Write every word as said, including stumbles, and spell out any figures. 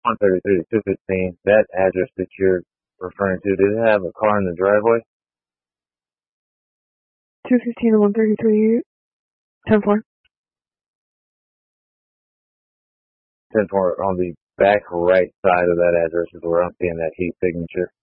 one thirty-three to two fifteen, that address that you're referring to, did it have a car in the driveway? two fifteen to one thirty-three, ten four. ten four on the back right side of that address is where I'm seeing that heat signature.